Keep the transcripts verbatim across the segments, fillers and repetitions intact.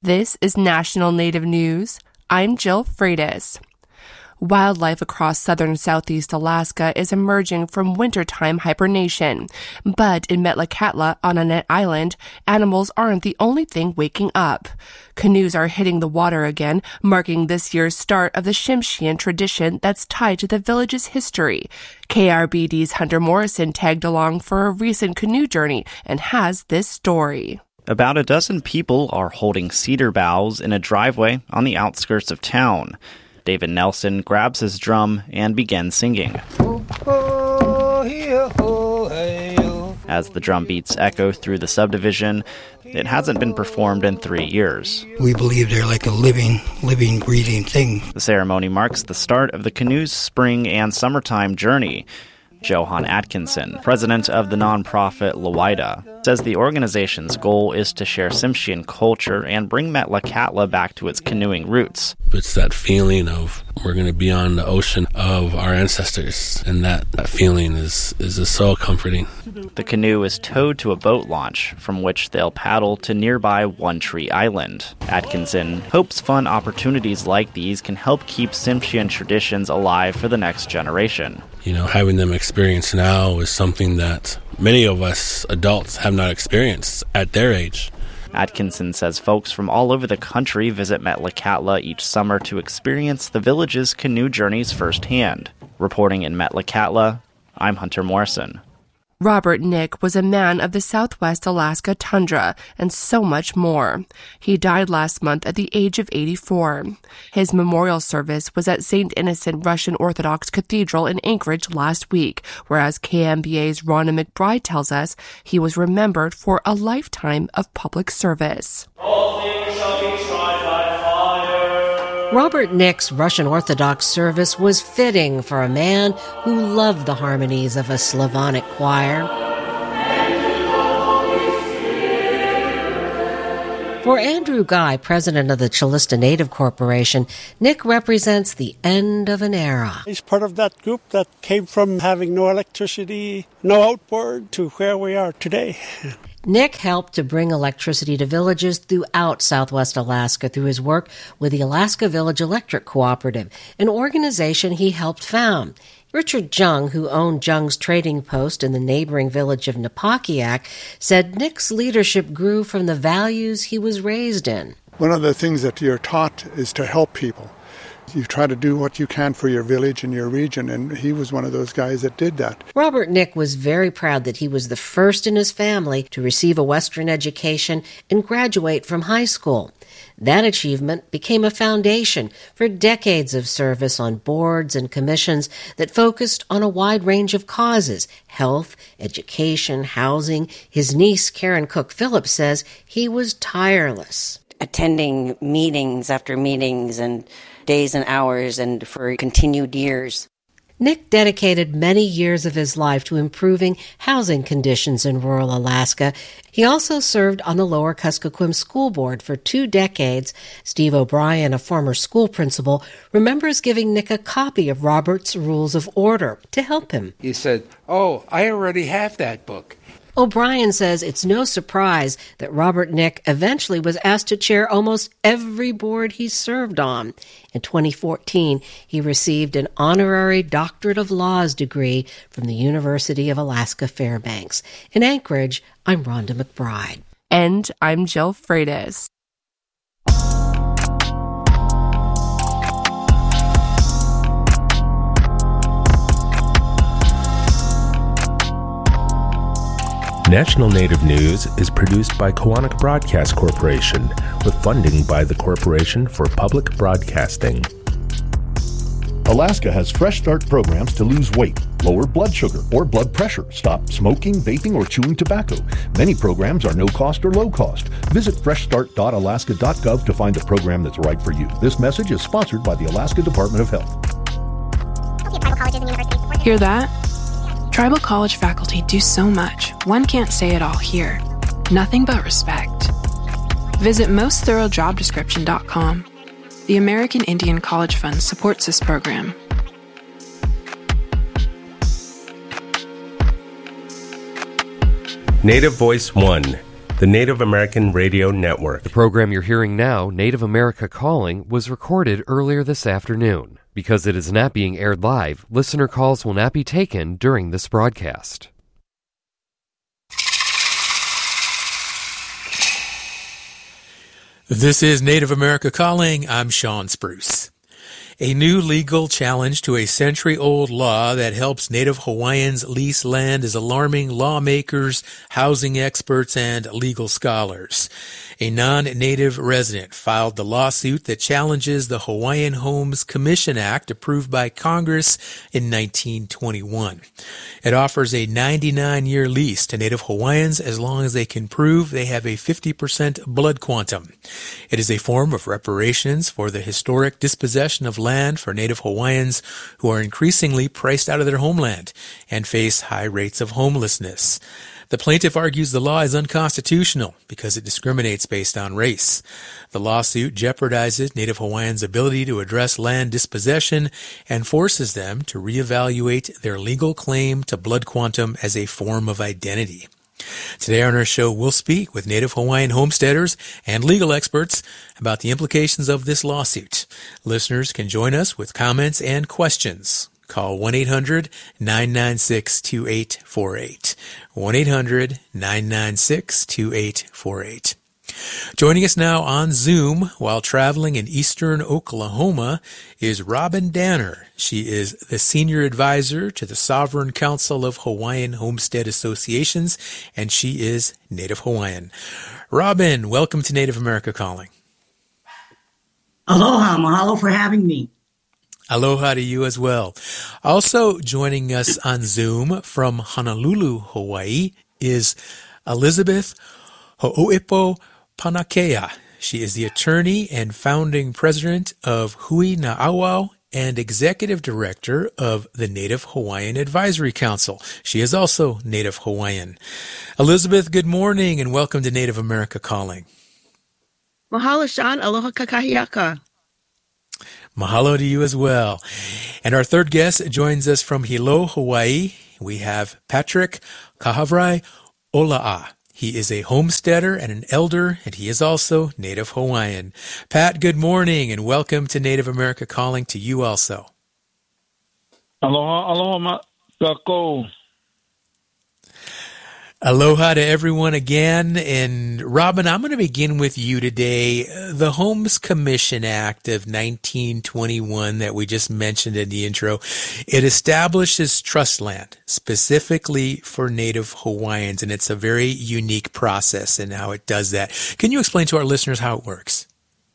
This is National Native News. I'm Jill Freitas. Wildlife across southern southeast Alaska is emerging from wintertime hibernation. But in Metlakatla, on Annette Island, animals aren't the only thing waking up. Canoes are hitting the water again, marking this year's start of the Tsimshian tradition that's tied to the village's history. K R B D's Hunter Morrison tagged along for a recent canoe journey and has this story. About a dozen people are holding cedar boughs in a driveway on the outskirts of town. David Nelson grabs his drum and begins singing. As the drum beats echo through the subdivision, it hasn't been performed in three years. We believe they're like a living, living, breathing thing. The ceremony marks the start of the canoe's spring and summertime journey. Johan Atkinson, president of the nonprofit Lawida, says the organization's goal is to share Tsimshian culture and bring Metlakatla back to its canoeing roots. It's that feeling of we're going to be on the ocean of our ancestors, and that, that feeling is, is just so comforting. The canoe is towed to a boat launch, from which they'll paddle to nearby One Tree Island. Atkinson hopes fun opportunities like these can help keep Tsimshian traditions alive for the next generation. You know, having them experience now is something that many of us adults have not experienced at their age. Atkinson says folks from all over the country visit Metlakatla each summer to experience the village's canoe journeys firsthand. Reporting in Metlakatla, I'm Hunter Morrison. Robert Nick was a man of the Southwest Alaska tundra and so much more. He died last month at the age of eighty-four. His memorial service was at Saint Innocent Russian Orthodox Cathedral in Anchorage last week, whereas K M B A's Rhonda McBride tells us he was remembered for a lifetime of public service. All things shall be tried by fire. Robert Nick's Russian Orthodox service was fitting for a man who loved the harmonies of a Slavonic choir. For Andrew Guy, president of the Chilista Native Corporation, Nick represents the end of an era. He's part of that group that came from having no electricity, no outboard, to where we are today. Nick helped to bring electricity to villages throughout Southwest Alaska through his work with the Alaska Village Electric Cooperative, an organization he helped found. Richard Jung, who owned Jung's Trading Post in the neighboring village of Napakiak, said Nick's leadership grew from the values he was raised in. One of the things that you're taught is to help people. You try to do what you can for your village and your region, and he was one of those guys that did that. Robert Nick was very proud that he was the first in his family to receive a Western education and graduate from high school. That achievement became a foundation for decades of service on boards and commissions that focused on a wide range of causes: health, education, housing. His niece, Karen Cook Phillips, says he was tireless. Attending meetings after meetings and days and hours and for continued years. Nick dedicated many years of his life to improving housing conditions in rural Alaska. He also served on the Lower Kuskokwim School Board for two decades. Steve O'Brien, a former school principal, remembers giving Nick a copy of Robert's Rules of Order to help him. He said, "Oh, I already have that book." O'Brien says it's no surprise that Robert Nick eventually was asked to chair almost every board he served on. In twenty fourteen, he received an honorary Doctorate of Laws degree from the University of Alaska Fairbanks. In Anchorage, I'm Rhonda McBride. And I'm Jill Freitas. National Native News is produced by Koahnic Broadcast Corporation with funding by the Corporation for Public Broadcasting. Alaska has Fresh Start programs to lose weight, lower blood sugar or blood pressure, stop smoking, vaping, or chewing tobacco. Many programs are no cost or low cost. Visit fresh start dot alaska dot gov to find a program that's right for you. This message is sponsored by the Alaska Department of Health. Hear that? Tribal college faculty do so much, one can't say it all here. Nothing but respect. Visit most thorough job description dot com. The American Indian College Fund supports this program. Native Voice One, the Native American Radio Network. The program you're hearing now, Native America Calling, was recorded earlier this afternoon. Because it is not being aired live, listener calls will not be taken during this broadcast. This is Native America Calling. I'm Sean Spruce. A new legal challenge to a century-old law that helps Native Hawaiians lease land is alarming lawmakers, housing experts, and legal scholars. A non-native resident filed the lawsuit that challenges the Hawaiian Homes Commission Act approved by Congress in nineteen twenty-one. It offers a ninety-nine year lease to Native Hawaiians as long as they can prove they have a fifty percent blood quantum. It is a form of reparations for the historic dispossession of land for Native Hawaiians who are increasingly priced out of their homeland and face high rates of homelessness. The plaintiff argues the law is unconstitutional because it discriminates based on race. The lawsuit jeopardizes Native Hawaiians' ability to address land dispossession and forces them to reevaluate their legal claim to blood quantum as a form of identity. Today on our show, we'll speak with Native Hawaiian homesteaders and legal experts about the implications of this lawsuit. Listeners can join us with comments and questions. Call one eight hundred nine nine six two eight four eight. one eight hundred nine nine six two eight four eight. Joining us now on Zoom while traveling in eastern Oklahoma is Robin Danner. She is the senior advisor to the Sovereign Council of Hawaiian Homestead Associations, and she is Native Hawaiian. Robin, welcome to Native America Calling. Aloha, mahalo for having me. Aloha to you as well. Also joining us on Zoom from Honolulu, Hawaii, is Elizabeth Ho'oipo Panakea. She is the attorney and founding president of Hui Na'auau and executive director of the Native Hawaiian Advisory Council. She is also Native Hawaiian. Elizabeth, good morning and welcome to Native America Calling. Mahalo, Sean. Aloha kakahiaka. Mahalo to you as well. And our third guest joins us from Hilo, Hawaii. We have Patrick Kahavrai Ola'a. He is a homesteader and an elder, and he is also Native Hawaiian. Pat, good morning, and welcome to Native America Calling to you also. Aloha, aloha, kako. Aloha to everyone again. And Robin, I'm going to begin with you today. The Homes Commission Act of nineteen twenty-one that we just mentioned in the intro, it establishes trust land specifically for Native Hawaiians, and it's a very unique process in how it does that. Can you explain to our listeners how it works?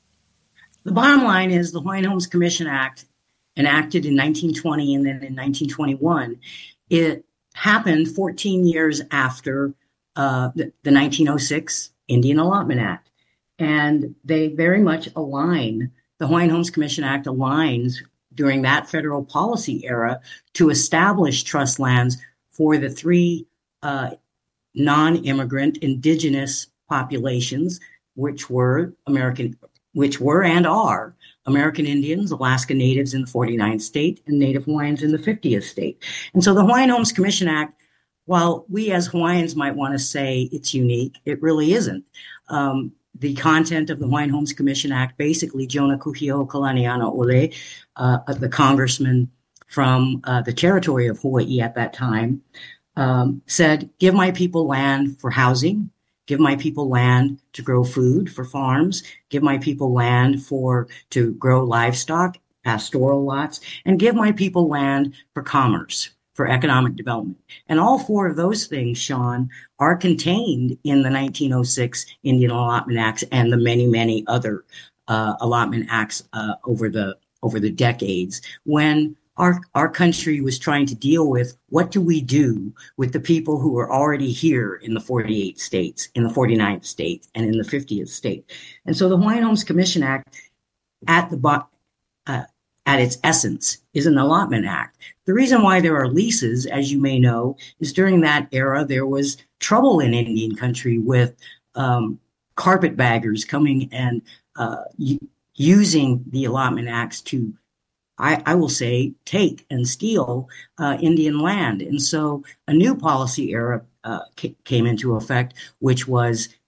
The bottom line is the Hawaiian Homes Commission Act, enacted in nineteen twenty and then in nineteen twenty-one, it happened fourteen years after uh, the, the nineteen oh six Indian Allotment Act. And they very much align, the Hawaiian Homes Commission Act aligns during that federal policy era to establish trust lands for the three uh, non-immigrant indigenous populations, which were American, which were and are American Indians, Alaska Natives in the forty-ninth state, and Native Hawaiians in the fiftieth state. And so the Hawaiian Homes Commission Act, while we as Hawaiians might want to say it's unique, it really isn't. Um, the content of the Hawaiian Homes Commission Act, basically, Jonah Kuhio-Kalaniana Ole, uh, the congressman from uh, the territory of Hawaii at that time, um, said, give my people land for housing, give my people land to grow food for farms, give my people land for to grow livestock, pastoral lots, and give my people land for commerce, for economic development. And all four of those things, Sean, are contained in the nineteen oh six Indian Allotment Acts and the many, many other uh, allotment acts uh, over the over the decades when Our, our country was trying to deal with what do we do with the people who are already here in the forty-eight states, in the forty-ninth state, and in the fiftieth state. And so the Hawaiian Homes Commission Act, at the uh, at its essence, is an allotment act. The reason why there are leases, as you may know, is during that era there was trouble in Indian country with um, carpetbaggers coming and uh, y- using the allotment acts to I, I will say, take and steal uh, Indian land. And so a new policy era uh, c- came into effect, which was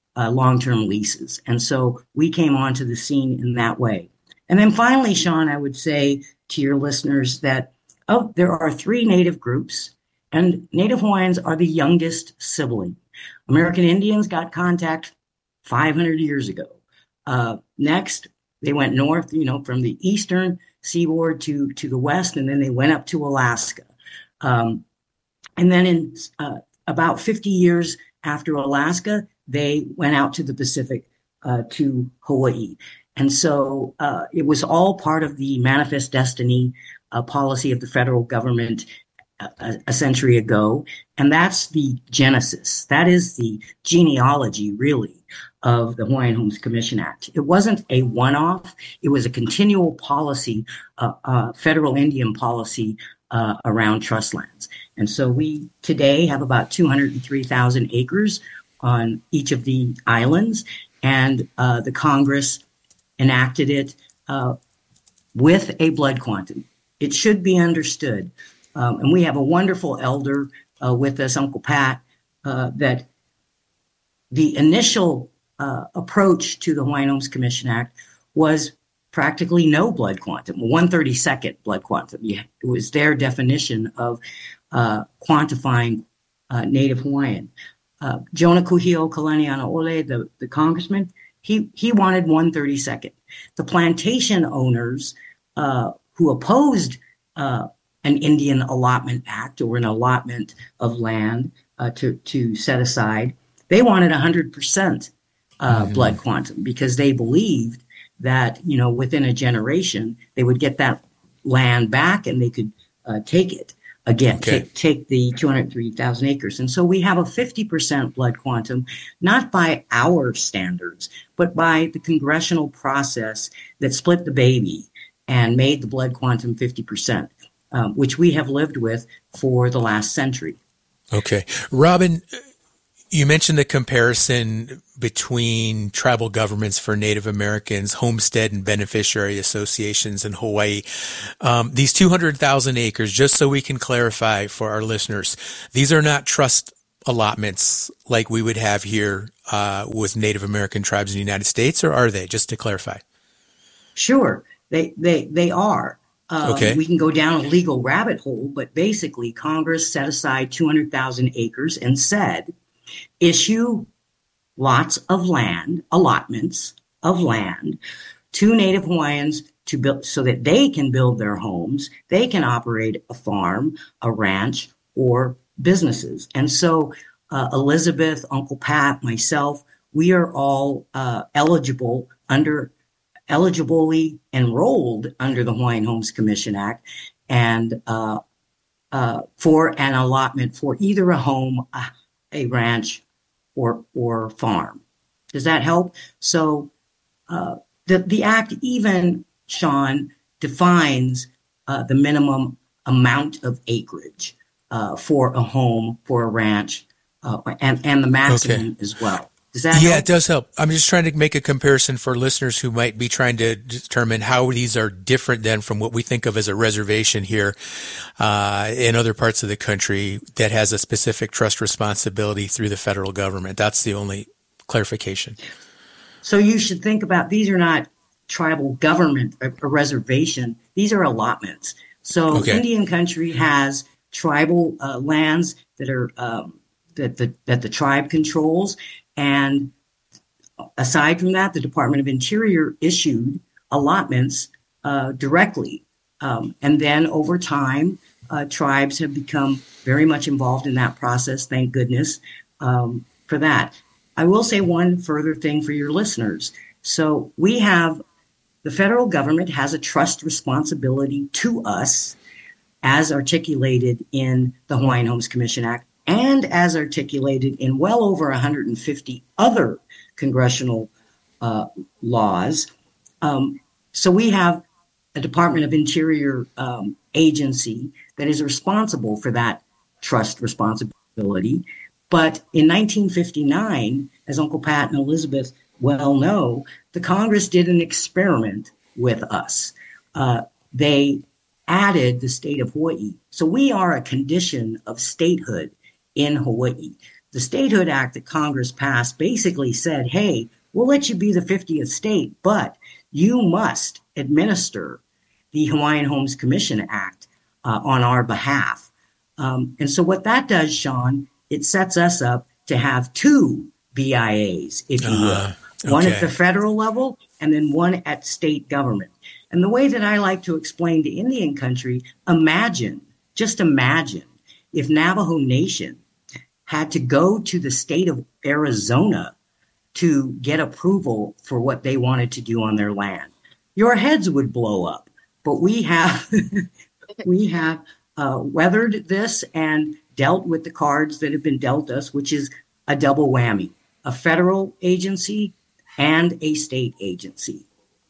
uh, long-term leases. And so we came onto the scene in that way. And then finally, Sean, I would say to your listeners that oh, there are three Native groups, and Native Hawaiians are the youngest sibling. American Indians got contact five hundred years ago. Uh, next, they went north, you know, from the eastern seaboard to, to the west, and then they went up to Alaska. Um, and then in uh, about fifty years after Alaska, they went out to the Pacific uh, to Hawaii. And so uh, it was all part of the Manifest Destiny uh, policy of the federal government a, a century ago. And that's the genesis. That is the genealogy, really, of the Hawaiian Homes Commission Act. It wasn't a one-off. It was a continual policy, uh, uh, federal Indian policy uh, around trust lands. And so we today have about two hundred three thousand acres on each of the islands. And uh, the Congress enacted it uh, with a blood quantum. It should be understood. Um, and we have a wonderful elder uh, with us, Uncle Pat, uh, that the initial uh, approach to the Hawaiian Homes Commission Act was practically no blood quantum, one thirty-second blood quantum. It was their definition of uh, quantifying uh, Native Hawaiian. Uh, Jonah Kuhio Kalaniana Ole, the, the congressman, he, he wanted one thirty-second. The plantation owners uh, who opposed uh, an Indian Allotment Act or an allotment of land uh, to, to set aside, they wanted one hundred percent uh, mm-hmm. blood quantum because they believed that, you know, within a generation, they would get that land back and they could uh, take it again, okay. take, take the two hundred three thousand acres. And so we have a fifty percent blood quantum, not by our standards, but by the congressional process that split the baby and made the blood quantum fifty percent, um, which we have lived with for the last century. Okay. Robin, you mentioned the comparison between tribal governments for Native Americans, homestead and beneficiary associations in Hawaii. Um, these two hundred thousand acres, just so we can clarify for our listeners, these are not trust allotments like we would have here uh, with Native American tribes in the United States, or are they, just to clarify? Sure, they they they are. Um, okay. We can go down a legal rabbit hole, but basically Congress set aside two hundred thousand acres and said, issue lots of land, allotments of land to Native Hawaiians to build so that they can build their homes, they can operate a farm, a ranch, or businesses. And so uh, Elizabeth, Uncle Pat, myself, we are all uh, eligible under eligibly enrolled under the Hawaiian Homes Commission Act and uh, uh, for an allotment for either a home, a, a ranch, or or farm. Does that help? So uh, the the act even, Sean, defines uh, the minimum amount of acreage uh, for a home, for a ranch, uh, and and the maximum okay. as well. Does that yeah, help? it does help. I'm just trying to make a comparison for listeners who might be trying to determine how these are different than from what we think of as a reservation here uh, in other parts of the country that has a specific trust responsibility through the federal government. That's the only clarification. So you should think about, these are not tribal government, a, a reservation. These are allotments. So okay. Indian country has tribal uh, lands that are um, that the that the tribe controls. And aside from that, the Department of Interior issued allotments uh, directly. Um, and then over time, uh, tribes have become very much involved in that process. Thank goodness um, for that. I will say one further thing for your listeners. So we have, the federal government has a trust responsibility to us as articulated in the Hawaiian Homes Commission Act, and as articulated in well over one hundred fifty other congressional uh, laws. Um, so we have a Department of Interior um, agency that is responsible for that trust responsibility. But in nineteen fifty-nine, as Uncle Pat and Elizabeth well know, the Congress did an experiment with us. Uh, they added the state of Hawaii. So we are a condition of statehood in Hawaii. The Statehood Act that Congress passed basically said, hey, we'll let you be the fiftieth state, but you must administer the Hawaiian Homes Commission Act uh, on our behalf. Um, and so what that does, Sean, it sets us up to have two B I As, if you will. Uh-huh. One Okay. at the federal level and then one at state government. And the way that I like to explain to Indian country, imagine, just imagine if Navajo Nation had to go to the state of Arizona to get approval for what they wanted to do on their land. Your heads would blow up. But we have we have uh, weathered this and dealt with the cards that have been dealt us, which is a double whammy, a federal agency and a state agency.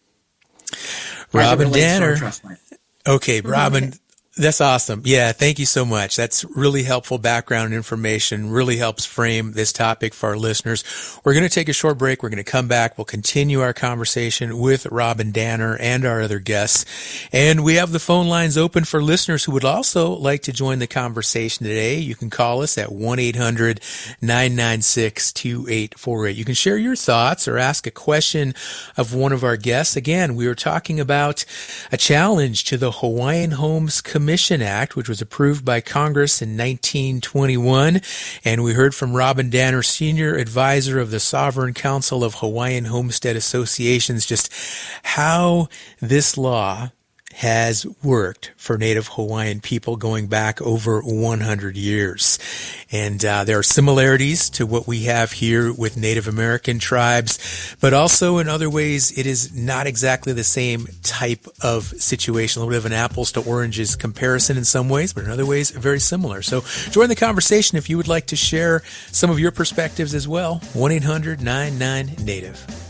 Robin As it relates to our Danner. trust land. Okay, Robin, that's awesome. Yeah, thank you so much. That's really helpful background information, really helps frame this topic for our listeners. We're going to take a short break. We're going to come back. We'll continue our conversation with Robin Danner and our other guests. And we have the phone lines open for listeners who would also like to join the conversation today. You can call us at one eight hundred nine nine six two eight four eight. You can share your thoughts or ask a question of one of our guests. Again, we were talking about a challenge to the Hawaiian Homes Commission Act, which was approved by Congress in nineteen twenty-one. And we heard from Robin Danner, Senior Advisor of the Sovereign Council of Hawaiian Homestead Associations, just how this law has worked for Native Hawaiian people going back over one hundred years. And uh, there are similarities to what we have here with Native American tribes, but also in other ways it is not exactly the same type of situation, a little bit of an apples to oranges comparison in some ways, but in other ways very similar. So join the conversation if you would like to share some of your perspectives as well. one eight hundred nine nine Native.